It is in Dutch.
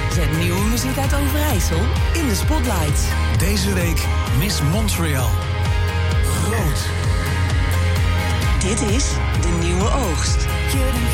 zet nieuwe muziek uit Overijssel in de spotlights. Deze week Miss Montreal. Rood. Dit is De Nieuwe Oogst.